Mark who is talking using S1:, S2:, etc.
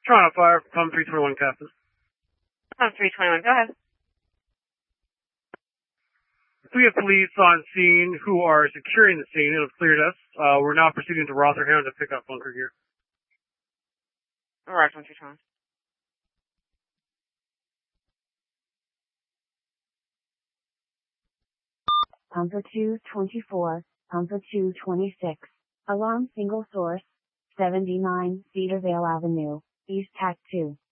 S1: Toronto Fire, Pump 321 Captain.
S2: Pump 321, go ahead.
S1: We have police on scene who are securing the scene and have cleared us. We're now proceeding to Rotherham to pick up bunker gear.
S2: Alright, 121.
S3: Pumper 224, Pumper 226. Alarm single source, 79 Cedarvale Avenue, East Tac 2.